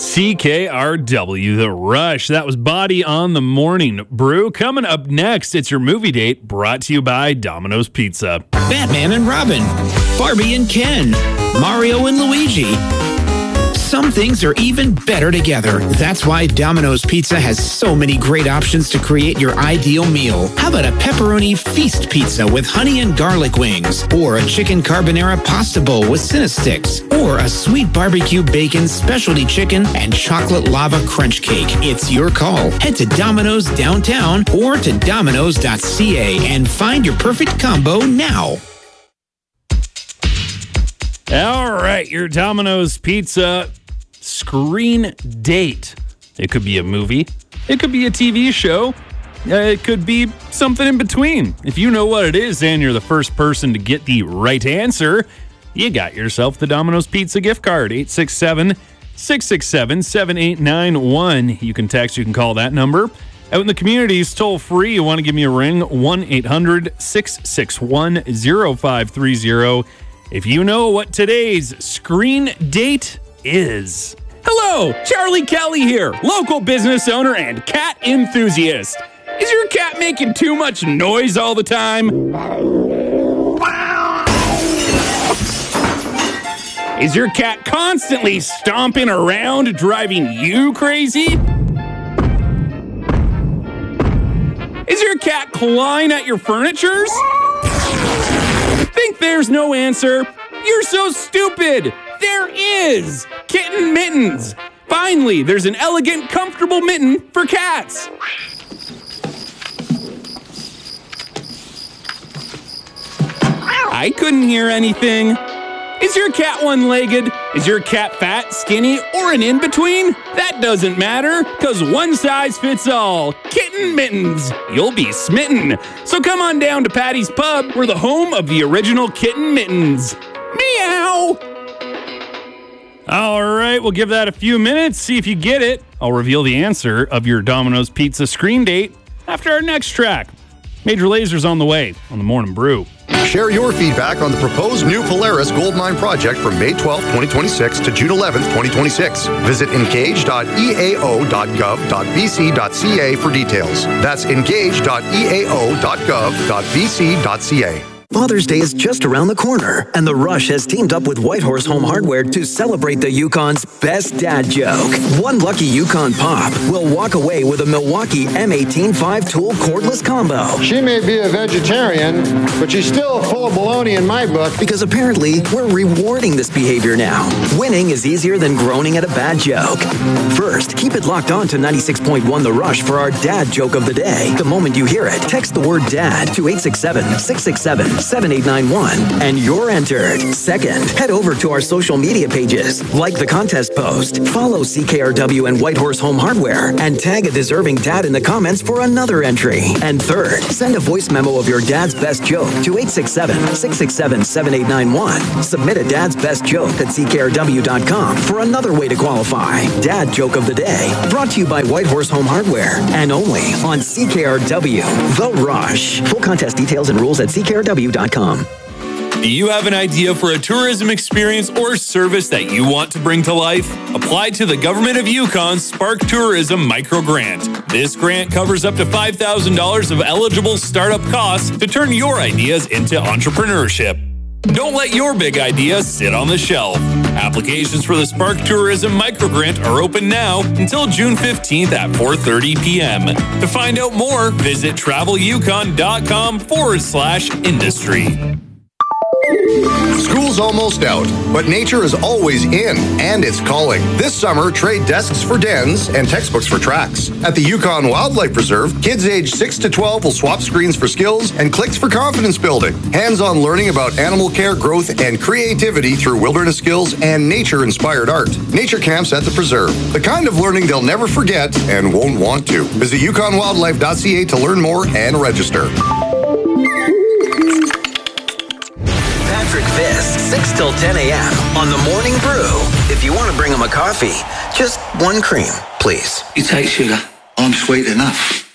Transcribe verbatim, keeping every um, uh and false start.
C K R W, The Rush. That was Body on the Morning Brew. Coming up next, it's your movie date brought to you by Domino's Pizza. Batman and Robin, Barbie and Ken, Mario and Luigi. Some things are even better together. That's why Domino's Pizza has so many great options to create your ideal meal. How about a pepperoni feast pizza with honey and garlic wings? Or a chicken carbonara pasta bowl with Cinnasticks? Or a sweet barbecue bacon specialty chicken and chocolate lava crunch cake? It's your call. Head to Domino's downtown or to domino's dot c a and find your perfect combo now. All right, your Domino's Pizza screen date. It could be a movie. It could be a T V show. Uh, it could be something in between. If you know what it is and you're the first person to get the right answer, you got yourself the Domino's Pizza gift card. eight six seven, six six seven, seven eight nine one. You can text, you can call that number. Out in the community, it's toll free. You want to give me a ring, one eight hundred, six six one, zero five three zero. If you know what today's screen date is. Hello, Charlie Kelly here, local business owner and cat enthusiast. Is your cat making too much noise all the time? Is your cat constantly stomping around, driving you crazy? Is your cat clawing at your furnitures? Think there's no answer? You're so stupid! There is! Kitten mittens! Finally, there's an elegant, comfortable mitten for cats! I couldn't hear anything. Is your cat one-legged? Is your cat fat, skinny, or an in-between? That doesn't matter, because one size fits all. Kitten mittens. You'll be smitten. So come on down to Patty's Pub. We're the home of the original kitten mittens. Meow! All right, we'll give that a few minutes, see if you get it. I'll reveal the answer of your Domino's Pizza screen date after our next track. Major Laser's on the way on the Morning Brew. Share your feedback on the proposed new Polaris Gold Mine project from May twelfth, twenty twenty-six to June eleventh, twenty twenty-six. Visit engage dot e a o dot gov dot b c dot c a for details. That's engage dot e a o dot gov dot b c dot c a. Father's Day is just around the corner, and The Rush has teamed up with Whitehorse Home Hardware to celebrate the Yukon's best dad joke. One lucky Yukon Pop will walk away with a Milwaukee M eighteen five tool cordless combo. She may be a vegetarian, but she's still full of baloney in my book. Because apparently, we're rewarding this behavior now. Winning is easier than groaning at a bad joke. First, keep it locked on to ninety-six point one The Rush for our dad joke of the day. The moment you hear it, text the word dad to eight six seven, six six seven, seven eight nine one, and you're entered. Second, head over to our social media pages, like the contest post, follow C K R W and Whitehorse Home Hardware, and tag a deserving dad in the comments for another entry. And third, send a voice memo of your dad's best joke to eight six seven, six six seven, seven eight nine one. Submit a dad's best joke at c k r w dot com for another way to qualify. Dad joke of the day, brought to you by Whitehorse Home Hardware, and only on C K R W, The Rush. Full contest details and rules at c k r w dot com. Do you have an idea for a tourism experience or service that you want to bring to life? Apply to the Government of Yukon's Spark Tourism Micro Grant. This grant covers up to five thousand dollars of eligible startup costs to turn your ideas into entrepreneurship. Don't let your big idea sit on the shelf. Applications for the Spark Tourism Micro Grant are open now until June fifteenth at four thirty p.m. To find out more, visit travel yukon dot com forward slash industry. School's almost out, but nature is always in, and it's calling. This summer, trade desks for dens and textbooks for tracks. At the Yukon Wildlife Reserve, kids aged six to twelve will swap screens for skills and clicks for confidence building. Hands-on learning about animal care, growth, and creativity through wilderness skills and nature-inspired art. Nature camps at the preserve. The kind of learning they'll never forget and won't want to. Visit yukon wildlife dot c a to learn more and register. Patrick Fisk, six till ten a.m. on the Morning Brew. If you want to bring him a coffee, just one cream, please. You take sugar. I'm sweet enough.